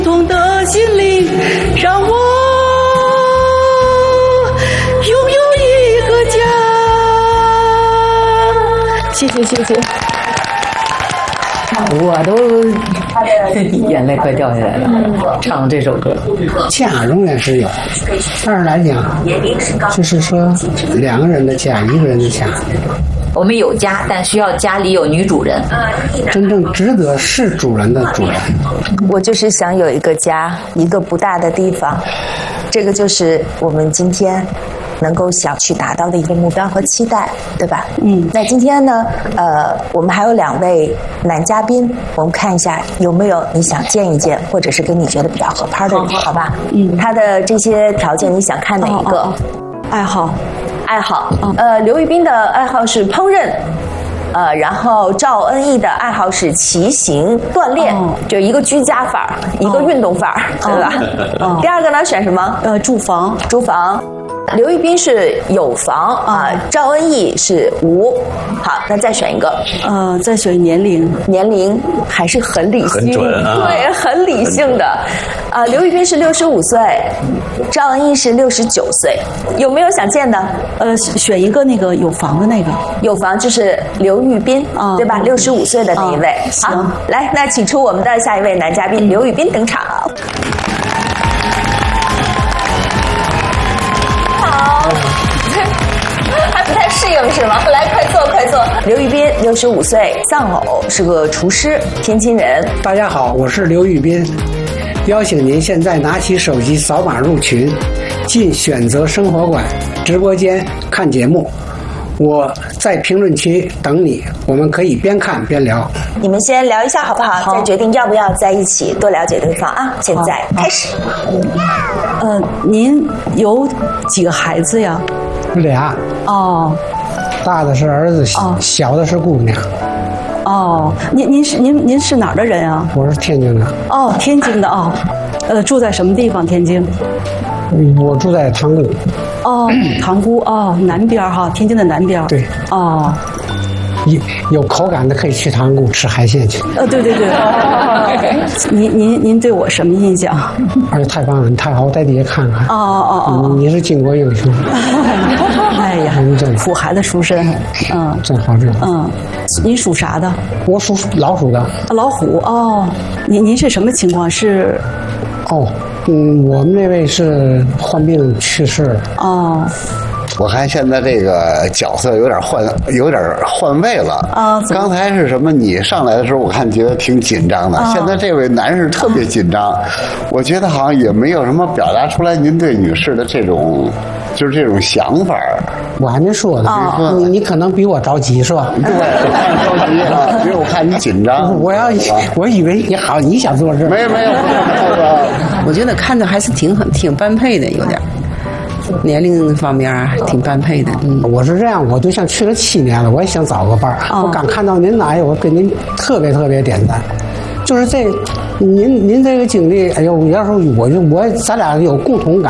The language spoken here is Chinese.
痛的心灵让我拥有一个家。谢谢谢谢。 我都眼泪快掉下来了，唱这首歌。 家永远是有，但是来讲，就是说两个人的家，一个人的家。 我们有家，但需要家里有女主人， 真正值得是主人的主人。 我就是想有一个家，一个不大的地方，这个就是我们今天能够想去达到的一个目标和期待，对吧？那今天呢，我们还有2位男嘉宾，我们看一下有没有你想见一见，或者是跟你觉得比较合拍的人，好吧？他的这些条件你想看哪一个？ 爱好。 刘玉斌的爱好是烹饪。然后赵恩义的爱好是骑行锻炼，就一个居家法，一个运动法，对吧？第二个呢，选什么？ 住房。 刘玉斌是有房啊，赵恩义是无。好，那再选一个。 再选年龄还是很理性， 很准啊， 对，很理性的。刘玉斌是65岁，赵恩义是69岁。有没有想见的？ 选一个那个有房的那个。 有房就是刘玉斌，对吧？65岁的那一位。好，来，那请出我们的下一位男嘉宾刘玉斌登场。还不太适应是吗？来，快坐。刘玉斌65岁，丧偶，是个厨师，天津人。 大家好，我是刘玉斌，邀请您现在拿起手机扫码入群，进选择生活馆直播间看节目。我在评论区等你，我们可以边看边聊。 你们先聊一下好不好？再决定要不要在一起，多了解对方啊！现在开始。 您有几个孩子呀 ？2。大的是儿子，小的是姑娘。 您是哪儿的人啊？ 我是天津的。 天津的住在什么地方？天津？ 我住在塘沽。 塘沽南边哈，天津的南边。 对。有口感的可以去塘沽吃海鲜去。 对。您对我什么印象？ 哎呦，太棒了！你太好，我在底下看看。你是巾帼英雄。 哎呀，苦孩子出身。 真好。 您属啥的？ 我属老鼠的。 老虎。您是什么情况？是？ 我们那位是患病去世了。 我看现在这个角色有点换位了刚才是什么？你上来的时候，我看觉得挺紧张的。现在这位男士特别紧张，我觉得好像也没有什么表达出来您对女士的这种想法。 我还没说呢。你可能比我着急是吧？ 对，我看着急啊，因为我看你紧张。 我以为你想做这。 没有。 我觉得看着还是挺般配的，有点。年龄方面挺般配的。 我是这样，我对象去了7年了，我也想找个伴儿。我刚看到您来，我跟您特别点赞。就是您这个经历，哎呦，要是咱俩有共同感，